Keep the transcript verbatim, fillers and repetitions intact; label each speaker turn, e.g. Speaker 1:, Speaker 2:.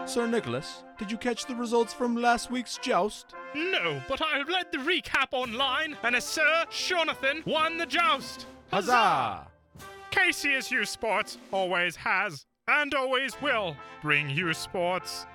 Speaker 1: Sir Nicholas, did you catch the results from last week's joust?
Speaker 2: No, but I read the recap online, and a Sir Jonathan won the joust.
Speaker 1: Huzzah!
Speaker 2: K C S U Sports always has, and always will, bring you sports.